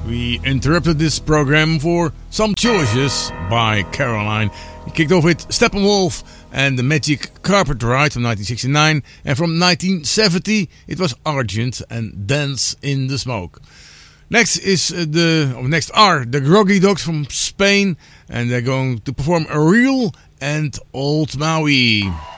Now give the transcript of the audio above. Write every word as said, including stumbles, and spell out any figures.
We interrupted this program for some choices by Caroline. We kicked off with Steppenwolf and the Magic Carpet Ride from nineteen sixty-nine. And from nineteen seventy it was Argent and Dance in the Smoke. Next is uh, the oh, next are the Groggy Dogs from Spain, and they're going to perform A Reel and Old Maui.